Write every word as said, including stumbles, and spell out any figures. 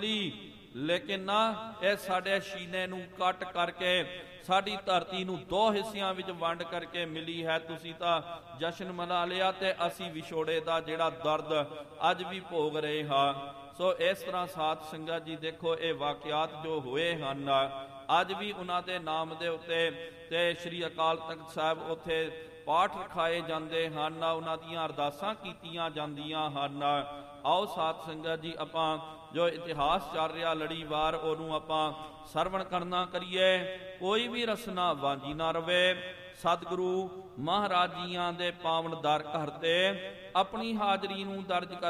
ਮਿਲੀ, ਲੇਕਿਨ ਨਾ ਇਹ ਸਾਡੇ ਸੀਨੇ ਨੂੰ ਕੱਟ ਕਰਕੇ ਸਾਡੀ ਧਰਤੀ ਨੂੰ ਦੋ ਹਿੱਸਿਆਂ ਵਿੱਚ ਵੰਡ ਕਰਕੇ ਮਿਲੀ ਹੈ। ਤੁਸੀਂ ਤਾਂ ਜਸ਼ਨ ਮਨਾ ਲਿਆ ਤੇ ਅਸੀਂ ਵਿਛੋੜੇ ਦਾ ਜਿਹੜਾ ਦਰਦ ਅੱਜ ਵੀ ਭੋਗ ਰਹੇ ਹਾਂ। ਸੋ ਇਸ ਤਰ੍ਹਾਂ ਸਾਧ ਸੰਗਤ ਜੀ ਦੇਖੋ, ਇਹ ਵਾਕਿਆਤ ਜੋ ਹੋਏ ਹਨ ਅੱਜ ਵੀ ਉਹਨਾਂ ਦੇ ਨਾਮ ਦੇ ਉੱਤੇ ਤੇ ਸ੍ਰੀ ਅਕਾਲ ਤਖਤ ਸਾਹਿਬ ਉੱਥੇ ਪਾਠ ਰਖਾਏ ਜਾਂਦੇ ਹਨ, ਉਹਨਾਂ ਦੀਆਂ ਅਰਦਾਸਾਂ ਕੀਤੀਆਂ ਜਾਂਦੀਆਂ ਹਨ। ਆਓ ਸਾਧ ਸੰਗਤ ਜੀ ਆਪਾਂ ਜੋ ਇਤਿਹਾਸ ਚੱਲ ਰਿਹਾ ਲੜੀਵਾਰ ਉਹਨੂੰ ਆਪਾਂ ਸਰਵਣ ਕਰਨਾ ਕਰੀਏ। ਕੋਈ ਵੀ ਰਸਨਾ ਵਾਂਝੀ ਨਾ ਰਵੇ। ਸਤਿਗੁਰੂ ਮਹਾਰਾਜ ਜੀਆਂ ਦੇ ਪਾਵਨ ਦਰ ਘਰ ਤੇ ਆਪਣੀ ਹਾਜ਼ਰੀ ਨੂੰ ਦਰਜ ਕਰ